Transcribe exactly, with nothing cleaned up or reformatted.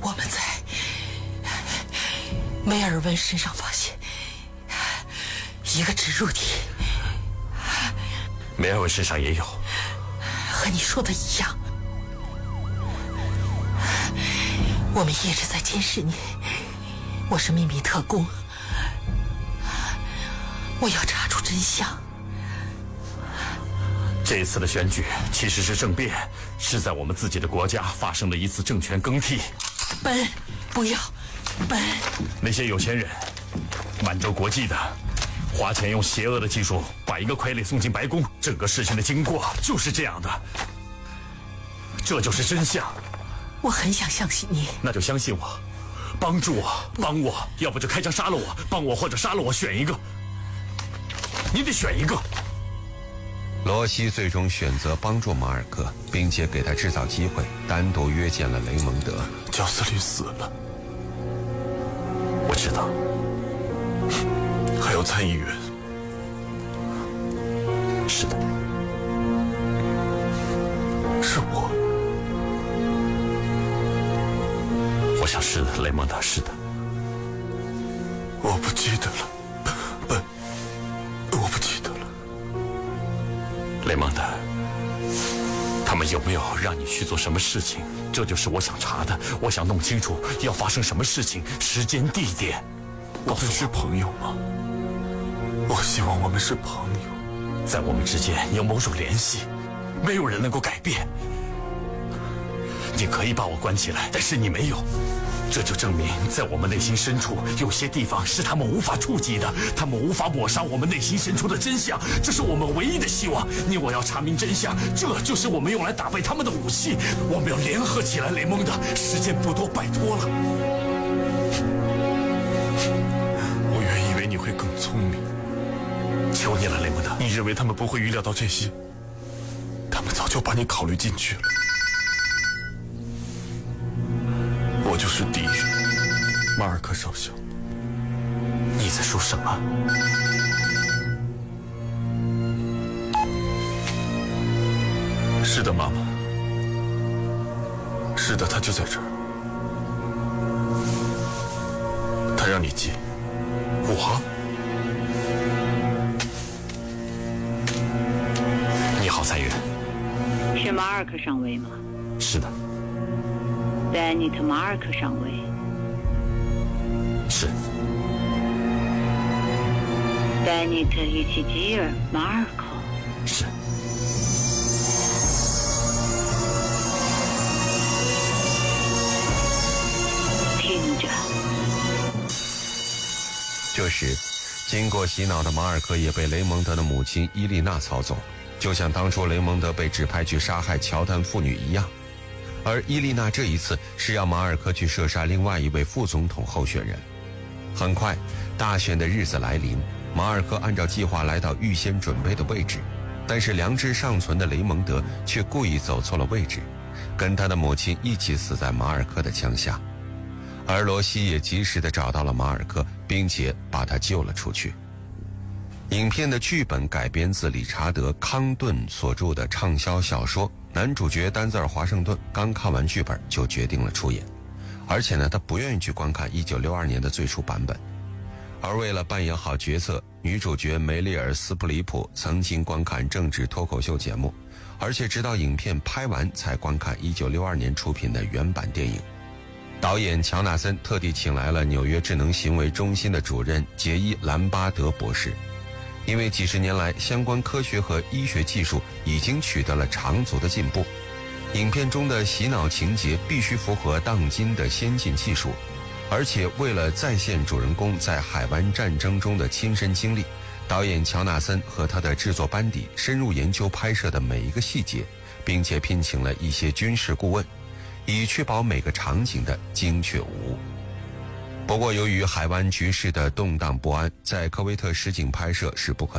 我们在梅尔文身上发现一个植入体， 梅尔文身上也有， 和你说的一样。我们一直在监视你，我是秘密特工，我要查出真相。 这一次的选举其实是政变，是在我们自己的国家发生了一次政权更替。 本，不要，本。 那些有钱人，满洲国际的，花钱用邪恶的技术把一个傀儡送进白宫，整个事情的经过就是这样的，这就是真相。 我很想相信你， 那就相信我，帮助我，帮我，要不就开枪杀了我，帮我或者杀了我，选一个，你得选一个。 罗西最终选择帮助马尔科，并且给他制造机会，单独约见了雷蒙德。 焦斯律死了， 我知道， 还有参议员。 是的， 是我。 我想是的，雷蒙德，是的。 我不记得了，本，我不记得了。 雷蒙德，他们有没有让你去做什么事情？这就是我想查的，我想弄清楚要发生什么事情，时间、地点。 我们是朋友吗？我希望我们是朋友。 在我们之间有某种联系，没有人能够改变。你可以把我关起来，但是你没有，这就证明在我们内心深处有些地方是他们无法触及的，他们无法抹杀我们内心深处的真相，这是我们唯一的希望。你我要查明真相，这就是我们用来打败他们的武器。我们要联合起来，雷蒙德，时间不多，拜托了。 我原以为你会更聪明， 求你了，雷蒙德。 你认为他们不会预料到这些？他们早就把你考虑进去了。我就是敌人，马尔科少校。 你在说什么？ 是的，妈妈。是的，他就在这儿。他让你接。 我？你好，参议员。 是马尔科上尉吗？ 是的。 丹尼特·马尔科上尉。 是。 丹尼特·伊奇基尔·马尔科。 是。 听着。 这时，经过洗脑的马尔科也被雷蒙德的母亲伊丽娜操纵，就像当初雷蒙德被指派去杀害乔丹妇女一样。而伊丽娜这一次是让马尔科去射杀另外一位副总统候选人。很快，大选的日子来临，马尔科按照计划来到预先准备的位置，但是良知尚存的雷蒙德却故意走错了位置，跟他的母亲一起死在马尔科的枪下。而罗西也及时地找到了马尔科，并且把他救了出去。影片的剧本改编自理查德·康顿所著的畅销小说，男主角丹泽尔·华盛顿刚看完剧本就决定了出演，而且呢，他不愿意去观看一九六二年的最初版本。而为了扮演好角色，女主角梅丽尔·斯普里普曾经观看政治脱口秀节目，而且直到影片拍完才观看一九六二年出品的原版电影。导演乔纳森特地请来了纽约智能行为中心的主任杰伊·兰巴德博士，因为几十年来相关科学和医学技术已经取得了长足的进步，影片中的洗脑情节必须符合当今的先进技术，而且为了再现主人公在海湾战争中的亲身经历，导演乔纳森和他的制作班底深入研究拍摄的每一个细节，并且聘请了一些军事顾问，以确保每个场景的精确无误。不过由于海湾局势的动荡不安，在科威特实景拍摄是不可能